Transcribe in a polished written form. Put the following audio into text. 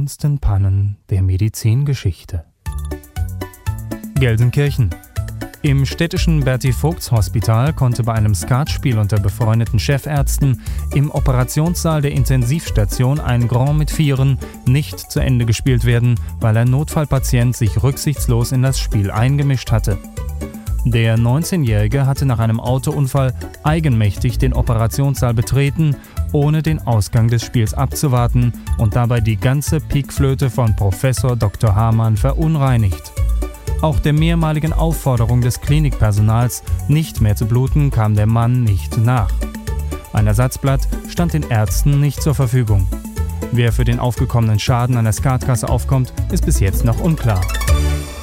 schönsten Pannen der Medizingeschichte. Gelsenkirchen. Im städtischen Berti-Vogts-Hospital konnte bei einem Skatspiel unter befreundeten Chefärzten im Operationssaal der Intensivstation ein Grand mit Vieren nicht zu Ende gespielt werden, weil ein Notfallpatient sich rücksichtslos in das Spiel eingemischt hatte. Der 19-Jährige hatte nach einem Autounfall eigenmächtig den Operationssaal betreten, ohne den Ausgang des Spiels abzuwarten und dabei die ganze Pikflöte von Professor Dr. Hamann verunreinigt. Auch der mehrmaligen Aufforderung des Klinikpersonals, nicht mehr zu bluten, kam der Mann nicht nach. Ein Ersatzblatt stand den Ärzten nicht zur Verfügung. Wer für den aufgekommenen Schaden an der Skatkasse aufkommt, ist bis jetzt noch unklar.